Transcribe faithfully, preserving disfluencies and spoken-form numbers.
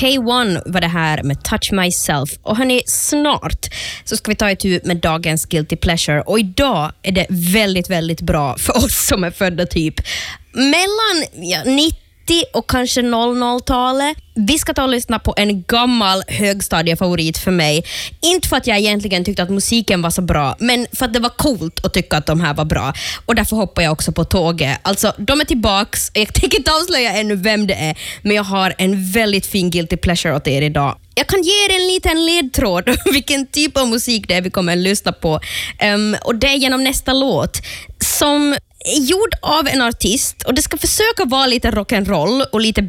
K one var det här med Touch Myself. Och hörni, snart så ska vi ta itu med dagens Guilty Pleasure. Och idag är det väldigt, väldigt bra för oss som är födda typ mellan ja, nittio och kanske noll noll-talet. Vi ska ta och lyssna på en gammal högstadiefavorit för mig. Inte för att jag egentligen tyckte att musiken var så bra, men för att det var coolt att tycka att de här var bra. Och därför hoppar jag också på tåget. Alltså, de är tillbaks. Jag tänker inte avslöja ännu vem det är, men jag har en väldigt fin Guilty Pleasure åt er idag. Jag kan ge er en liten ledtråd vilken typ av musik det är vi kommer att lyssna på. Um, och det är genom nästa låt som är gjord av en artist, och det ska försöka vara lite rock'n'roll och lite